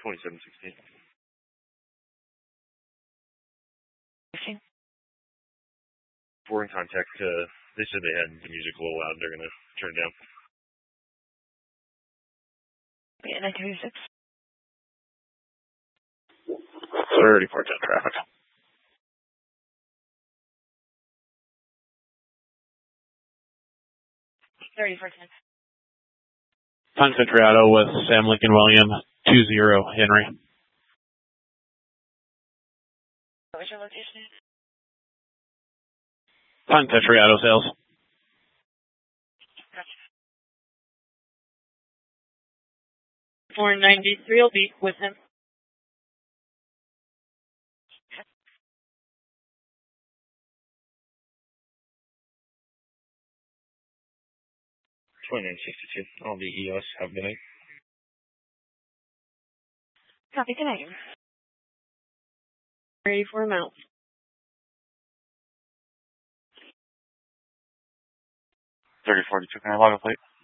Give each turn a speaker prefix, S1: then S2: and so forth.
S1: 2716. We're in contact. They said they had the music a little loud. They're going to turn it down.
S2: Yeah, 1986.
S3: 3410 traffic.
S2: 3410.
S3: Pine Country Auto with Sam Lincoln William, 20 Henry.
S2: What was your location?
S3: Pine Country Auto Sales.
S2: Gotcha. 493 will be with him.
S1: $29.62. All the EOS have been in.
S2: Copy, good night. Ready for amount.
S1: 3042. Can I log a plate?